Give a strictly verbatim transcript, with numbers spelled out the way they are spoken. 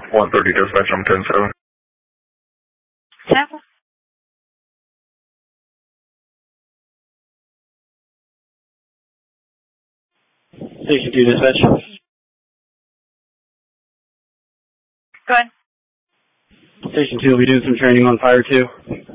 one thirty dispatch, I'm ten seven. Seven. Station two dispatch. Go ahead. Station two will be doing some training on fire two.